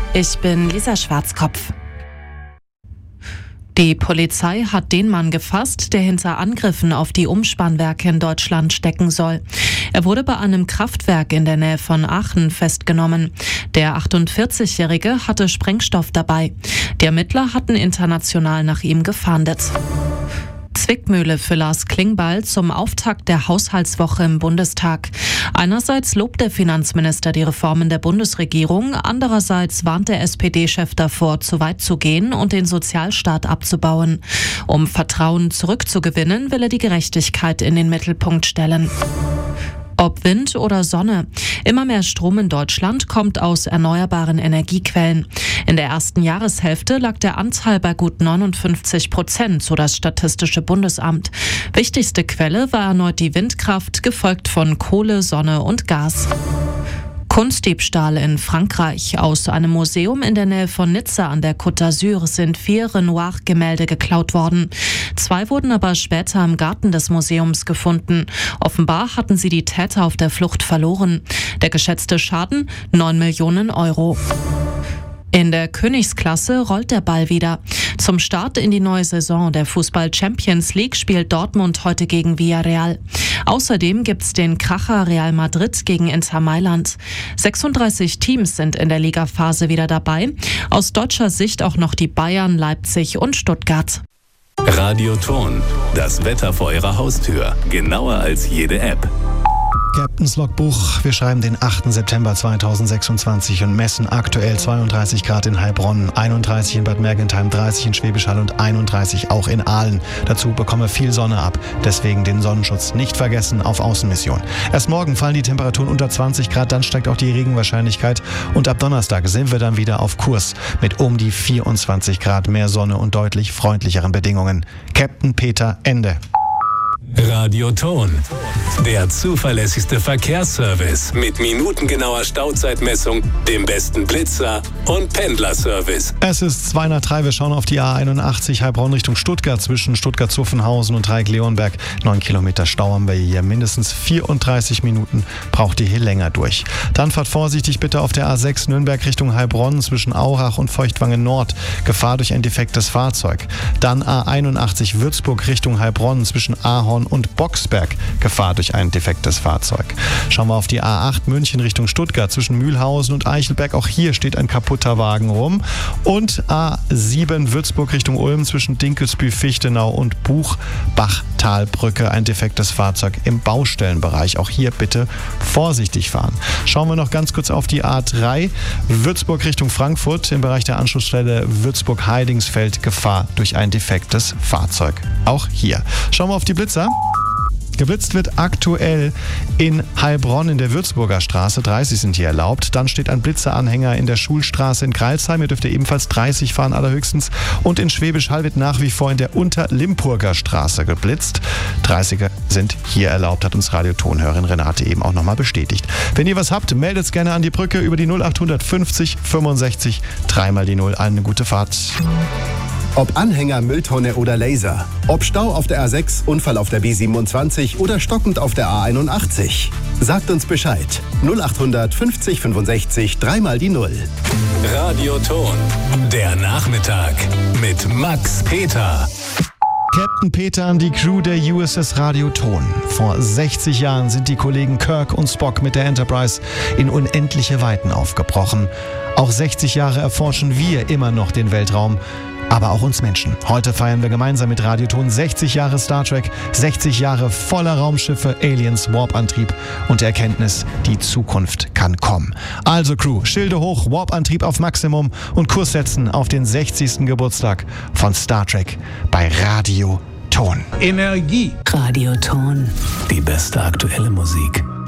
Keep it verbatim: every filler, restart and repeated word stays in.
Ich bin Lisa Schwarzkopf. Die Polizei hat den Mann gefasst, der hinter Angriffen auf die Umspannwerke in Deutschland stecken soll. Er wurde bei einem Kraftwerk in der Nähe von Aachen festgenommen. Der achtundvierzigjährige hatte Sprengstoff dabei. Die Ermittler hatten international nach ihm gefahndet. Zwickmühle für Lars Klingbeil zum Auftakt der Haushaltswoche im Bundestag. Einerseits lobt der Finanzminister die Reformen der Bundesregierung, andererseits warnt der S P D-Chef davor, zu weit zu gehen und den Sozialstaat abzubauen. Um Vertrauen zurückzugewinnen, will er die Gerechtigkeit in den Mittelpunkt stellen. Ob Wind oder Sonne. Immer mehr Strom in Deutschland kommt aus erneuerbaren Energiequellen. In der ersten Jahreshälfte lag der Anteil bei gut neunundfünfzig Prozent, so das Statistische Bundesamt. Wichtigste Quelle war erneut die Windkraft, gefolgt von Kohle, Sonne und Gas. Kunstdiebstahl in Frankreich. Aus einem Museum in der Nähe von Nizza an der Côte d'Azur sind vier Renoir-Gemälde geklaut worden. Zwei wurden aber später im Garten des Museums gefunden. Offenbar hatten sie die Täter auf der Flucht verloren. Der geschätzte Schaden neun Millionen Euro. In der Königsklasse rollt der Ball wieder. Zum Start in die neue Saison der Fußball-Champions League spielt Dortmund heute gegen Villarreal. Außerdem gibt's den Kracher Real Madrid gegen Inter Mailand. sechsunddreißig Teams sind in der Ligaphase wieder dabei. Aus deutscher Sicht auch noch die Bayern, Leipzig und Stuttgart. Radio Ton, das Wetter vor Ihrer Haustür. Genauer als jede App. Captains Logbuch. Wir schreiben den achten September zweitausendsechsundzwanzig und messen aktuell zweiunddreißig Grad in Heilbronn, einunddreißig in Bad Mergentheim, dreißig in Schwäbisch Hall und einunddreißig auch in Aalen. Dazu bekomme viel Sonne ab, deswegen den Sonnenschutz nicht vergessen auf Außenmission. Erst morgen fallen die Temperaturen unter zwanzig Grad, dann steigt auch die Regenwahrscheinlichkeit und ab Donnerstag sind wir dann wieder auf Kurs mit um die vierundzwanzig Grad, mehr Sonne und deutlich freundlicheren Bedingungen. Captain Peter, Ende. Radio Ton, der zuverlässigste Verkehrsservice mit minutengenauer Stauzeitmessung, dem besten Blitzer und Pendlerservice. Es ist zwei nach drei, wir schauen auf die A einundachtzig Heilbronn Richtung Stuttgart zwischen Stuttgart-Zuffenhausen und Dreieck-Leonberg. Neun Kilometer Stau haben wir hier, mindestens vierunddreißig Minuten braucht ihr hier länger durch. Dann fahrt vorsichtig bitte auf der A sechs Nürnberg Richtung Heilbronn zwischen Aurach und Feuchtwangen Nord. Gefahr durch ein defektes Fahrzeug. Dann A einundachtzig Würzburg Richtung Heilbronn zwischen Ahorn und Boxberg. Gefahr durch ein defektes Fahrzeug. Schauen wir auf die A acht München Richtung Stuttgart zwischen Mühlhausen und Eichelberg. Auch hier steht ein kaputter Wagen rum. Und A sieben Würzburg Richtung Ulm zwischen Dinkelsbühl, Fichtenau und Buchbachtalbrücke. Ein defektes Fahrzeug im Baustellenbereich. Auch hier bitte vorsichtig fahren. Schauen wir noch ganz kurz auf die A drei Würzburg Richtung Frankfurt im Bereich der Anschlussstelle Würzburg-Heidingsfeld. Gefahr durch ein defektes Fahrzeug. Auch hier. Schauen wir auf die Blitzer. Geblitzt wird aktuell in Heilbronn in der Würzburger Straße. dreißig sind hier erlaubt. Dann steht ein Blitzeranhänger in der Schulstraße in Greilsheim. Hier dürft ihr ebenfalls dreißig fahren allerhöchstens. Und in Schwäbisch Hall wird nach wie vor in der Unterlimpurger Straße geblitzt. dreißiger sind hier erlaubt, hat uns Radiotonhörerin Renate eben auch nochmal bestätigt. Wenn ihr was habt, meldet es gerne an die Brücke über die null acht fünfzig fünfundsechzig, dreimal die null. Eine gute Fahrt. Ob Anhänger, Mülltonne oder Laser. Ob Stau auf der A sechs, Unfall auf der B siebenundzwanzig oder stockend auf der A einundachtzig. Sagt uns Bescheid. null acht fünfzig fünfundsechzig, dreimal die null. Radio Ton, der Nachmittag mit Max Peter. Captain Peter an die Crew der U S S Radio Ton. Vor sechzig Jahren sind die Kollegen Kirk und Spock mit der Enterprise in unendliche Weiten aufgebrochen. Auch sechzig Jahre erforschen wir immer noch den Weltraum, aber auch uns Menschen. Heute feiern wir gemeinsam mit Radioton sechzig Jahre Star Trek, sechzig Jahre voller Raumschiffe, Aliens, Warp-Antrieb und der Erkenntnis, die Zukunft kann kommen. Also Crew, Schilde hoch, Warp-Antrieb auf Maximum und Kurs setzen auf den sechzigsten Geburtstag von Star Trek bei Radio Ton. Energie. Radio Ton. Die beste aktuelle Musik.